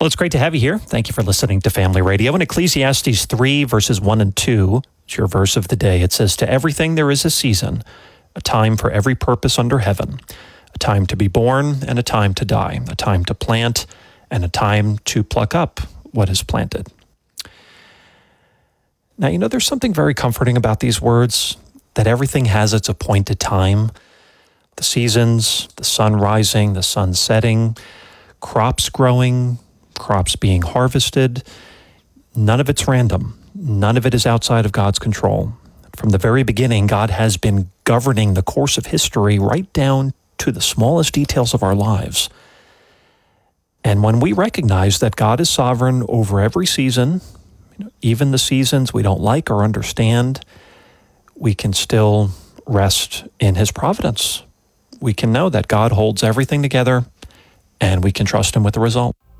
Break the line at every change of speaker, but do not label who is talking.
Well, it's great to have you here. Thank you for listening to Family Radio. In Ecclesiastes 3, verses 1 and 2, it's your verse of the day. It says, "To everything there is a season, a time for every purpose under heaven, a time to be born and a time to die, a time to plant and a time to pluck up what is planted." Now, there's something very comforting about these words, that everything has its appointed time. The seasons, the sun rising, the sun setting, crops growing, crops being harvested, none of it's random. None of it is outside of God's control. From the very beginning, God has been governing the course of history right down to the smallest details of our lives. And when we recognize that God is sovereign over every season, even the seasons we don't like or understand, we can still rest in His providence. We can know that God holds everything together, and we can trust Him with the result.